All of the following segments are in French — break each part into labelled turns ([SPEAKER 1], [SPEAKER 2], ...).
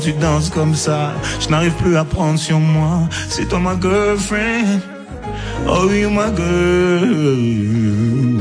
[SPEAKER 1] Tu danses comme ça, je n'arrive plus à prendre sur moi. C'est toi ma girlfriend, oh you my girl.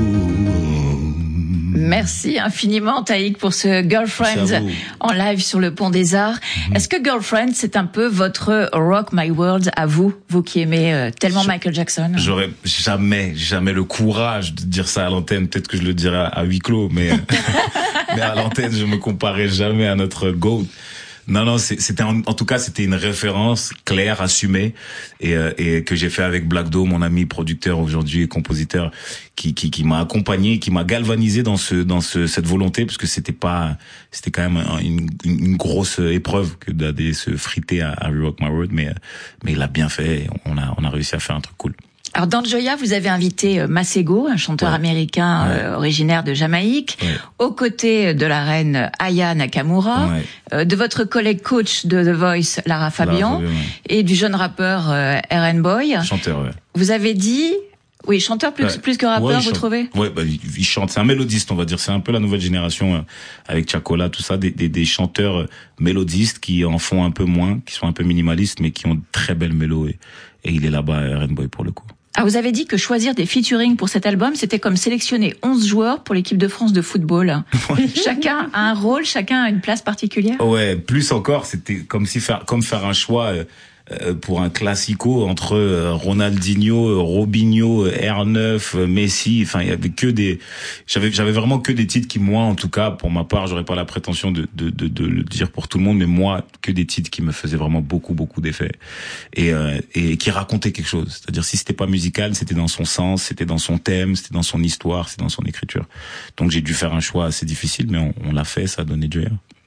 [SPEAKER 2] Merci infiniment Taïk pour ce Girlfriend en live sur le Pont des Arts. Est-ce que Girlfriend c'est un peu votre Rock My World à vous qui aimez tellement Michael Jackson?
[SPEAKER 3] J'aurais jamais le courage de dire ça à l'antenne. Peut-être que je le dirais à huis clos, mais mais à l'antenne je me comparais jamais à notre GOAT. Non, c'était en tout cas c'était une référence claire, assumée et que j'ai fait avec Black Dome, mon ami producteur aujourd'hui et compositeur, qui m'a accompagné, qui m'a galvanisé dans cette volonté, parce que c'était quand même une grosse épreuve que d'aller se friter à Rock My World, mais il a bien fait, on a réussi à faire un truc cool.
[SPEAKER 2] Alors dans Joya, vous avez invité Masego, un chanteur américain originaire de Jamaïque, aux côtés de la reine Aya Nakamura, de votre collègue coach de The Voice, Lara Fabian, et du jeune rappeur RN Boy.
[SPEAKER 3] Chanteur,
[SPEAKER 2] Vous avez dit... Oui, chanteur plus que rappeur, vous trouvez?
[SPEAKER 3] Ouais, il chante. C'est un mélodiste, on va dire. C'est un peu la nouvelle génération avec Chacola, tout ça, des chanteurs mélodistes qui en font un peu moins, qui sont un peu minimalistes, mais qui ont de très belles mélos. Et il est là-bas, RN Boy, pour le coup.
[SPEAKER 2] Ah, vous avez dit que choisir des featuring pour cet album, c'était comme sélectionner 11 joueurs pour l'équipe de France de football. Chacun a un rôle, chacun a une place particulière.
[SPEAKER 3] Ouais, plus encore, c'était comme faire un choix pour un classico entre Ronaldinho, Robinho, R9, Messi. Enfin, il y avait j'avais vraiment que des titres qui, moi, en tout cas, pour ma part, j'aurais pas la prétention de le dire pour tout le monde, mais moi, que des titres qui me faisaient vraiment beaucoup d'effets et qui racontaient quelque chose. C'est-à-dire, si c'était pas musical, c'était dans son sens, c'était dans son thème, c'était dans son histoire, c'était dans son écriture. Donc, j'ai dû faire un choix assez difficile, mais on l'a fait, ça a donné Joya.